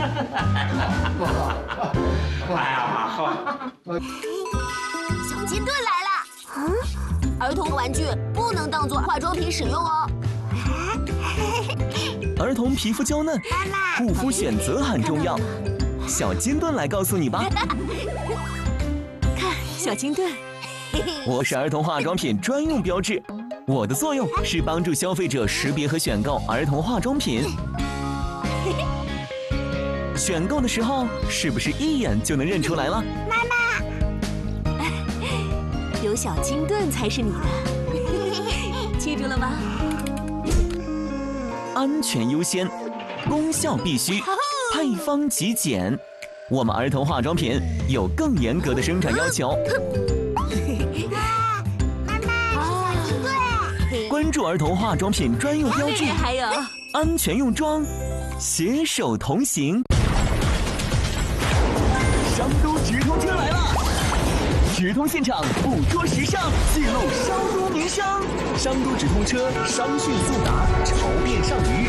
哎呀，好。 小金盾来了。儿童玩具不能当做化妆品使用哦。 儿童皮肤娇嫩，护肤选择很重要。小金盾来告诉你吧。 看，小金盾， 我是儿童化妆品专用标志，我的作用是帮助消费者识别和选购儿童化妆品。选购的时候，是不是一眼就能认出来了？ 妈妈， 有小金盾才是你的，记住了吗？ 安全优先，功效必须，配方极简。我们儿童化妆品有更严格的生产要求。 妈妈，小金盾。 关注儿童化妆品专用标志， 还有安全用装，携手同行。商都直通车来了，直通现场捕捉时尚，记录商都名声。商都直通车，商讯速达，潮变上鱼。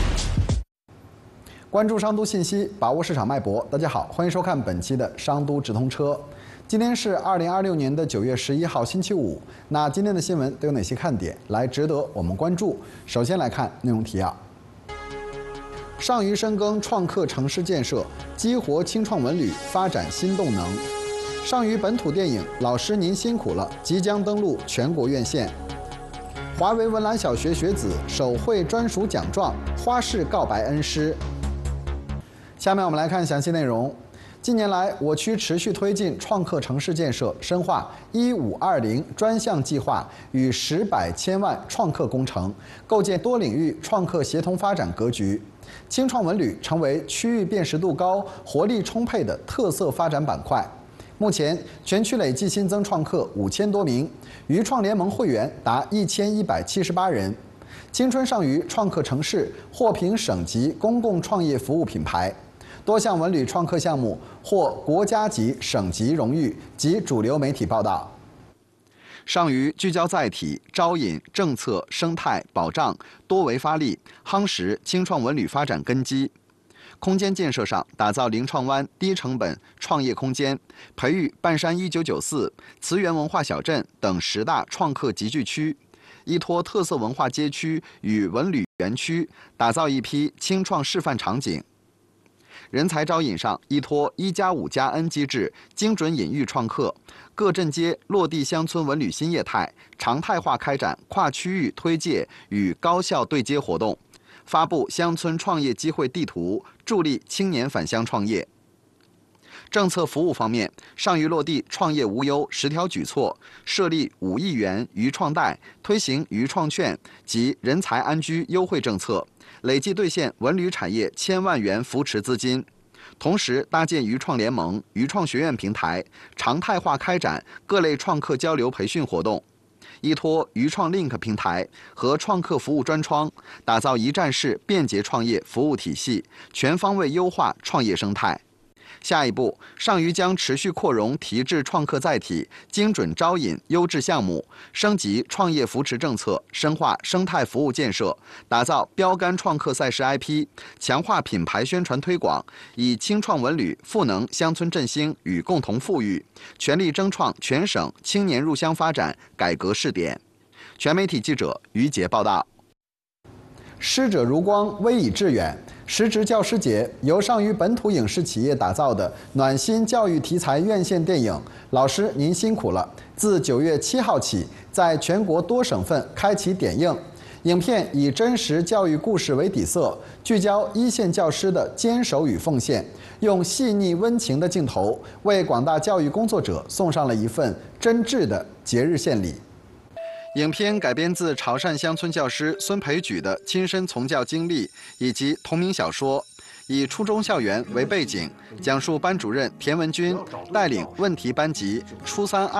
关注商都信息，把握市场脉搏。大家好，欢迎收看本期的商都直通车。今天是2026年的9月11号，星期五。那今天的新闻都有哪些看点来值得我们关注？首先来看内容提要。上虞深耕创客城市建设，激活青创文旅，发展新动能。上虞本土电影《老师您辛苦了》即将登陆全国院线。华为文澜小学学子手绘专属奖状，花式告白恩师。下面我们来看详细内容。近年来，我区持续推进创客城市建设，深化1520专项计划与10百千万创客工程，构建多领域创客协同发展格局。青创文旅成为区域辨识度高、活力充沛的特色发展板块。目前，全区累计新增创客5000多名，渝创联盟会员达1178人。青春上虞创客城市获评省级公共创业服务品牌。多项文旅创客项目获国家级、省级荣誉及主流媒体报道。上虞聚焦载体、招引、政策、生态、保障多维发力，夯实青创文旅发展根基。空间建设上，打造临创湾低成本创业空间，培育半山1994、慈源文化小镇等10大创客集聚区，依托特色文化街区与文旅园区，打造一批青创示范场景。人才招引上，依托1+5+N 机制，精准引育创客，各镇街落地乡村文旅新业态，常态化开展跨区域推介与高校对接活动，发布乡村创业机会地图，助力青年返乡创业。政策服务方面，上虞落地创业无忧10条举措，设立5亿元渝创贷，推行渝创券及人才安居优惠政策，累计兑现文旅产业1000万元扶持资金。同时搭建渝创联盟、渝创学院平台，常态化开展各类创客交流培训活动。依托渝创 Link 平台和创客服务专窗，打造一站式便捷创业服务体系，全方位优化创业生态。下一步，上虞将持续扩容提质创客载体，精准招引优质项目，升级创业扶持政策，深化生态服务建设，打造标杆创客赛事 IP， 强化品牌宣传推广，以青创文旅赋能乡村振兴与共同富裕，全力争创全省青年入乡发展改革试点。全媒体记者于杰报道。师者如光，威以致远。时值教师节，由上虞本土影视企业打造的暖心教育题材院线电影《老师您辛苦了》，自9月7号起，在全国多省份开启点映。影片以真实教育故事为底色，聚焦一线教师的坚守与奉献，用细腻温情的镜头，为广大教育工作者送上了一份真挚的节日献礼。影片改编自潮汕乡村教师孙培举的亲身从教经历以及同名小说，以初中校园为背景，讲述班主任田文军带领问题班级初3、2